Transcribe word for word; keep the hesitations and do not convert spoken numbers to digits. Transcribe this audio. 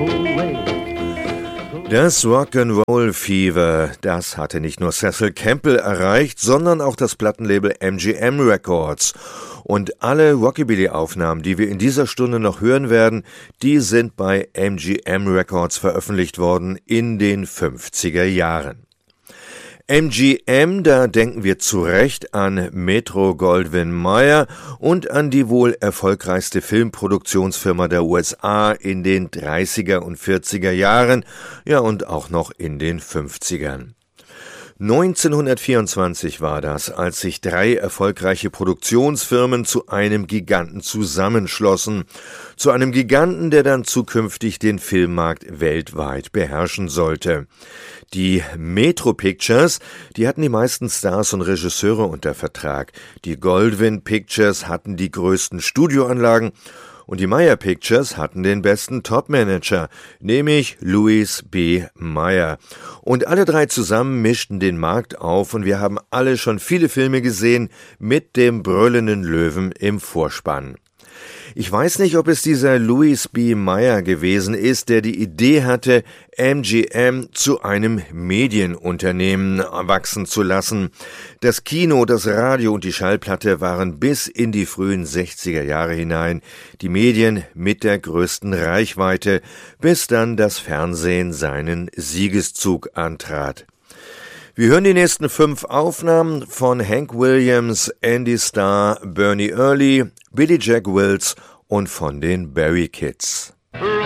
Das Rock'n'Roll Fever, das hatte nicht nur Cecil Campbell erreicht, sondern auch das Plattenlabel M G M Records. Und alle Rockabilly-Aufnahmen, die wir in dieser Stunde noch hören werden, die sind bei M G M Records veröffentlicht worden in den fünfziger Jahren. M G M, da denken wir zu Recht an Metro-Goldwyn-Mayer und an die wohl erfolgreichste Filmproduktionsfirma der U S A in den dreißiger und vierziger Jahren, ja und auch noch in den fünfzigern. neunzehnhundertvierundzwanzig war das, als sich drei erfolgreiche Produktionsfirmen zu einem Giganten zusammenschlossen. Zu einem Giganten, der dann zukünftig den Filmmarkt weltweit beherrschen sollte. Die Metro Pictures, die hatten die meisten Stars und Regisseure unter Vertrag. Die Goldwyn Pictures hatten die größten Studioanlagen. Und die Mayer Pictures hatten den besten Topmanager, nämlich Louis B. Mayer. Und alle drei zusammen mischten den Markt auf und wir haben alle schon viele Filme gesehen mit dem brüllenden Löwen im Vorspann. Ich weiß nicht, ob es dieser Louis B. Mayer gewesen ist, der die Idee hatte, M G M zu einem Medienunternehmen wachsen zu lassen. Das Kino, das Radio und die Schallplatte waren bis in die frühen sechziger Jahre hinein die Medien mit der größten Reichweite, bis dann das Fernsehen seinen Siegeszug antrat. Wir hören die nächsten fünf Aufnahmen von Hank Williams, Andy Starr, Bernie Early, Billy Jack Wills und von den Barry Kids.